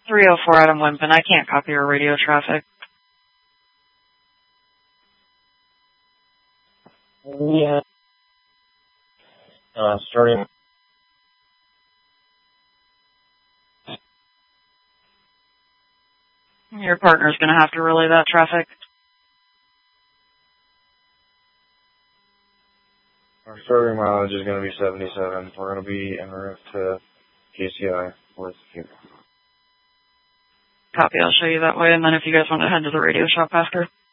304 Adam Wimpin. I can't copy your radio traffic. Yeah. Starting. Your partner's going to have to relay that traffic. Our starting mileage is going to be 77. We're going to be en route to KCI with you. Copy, I'll show you that way, and then if you guys want to head to the radio shop after.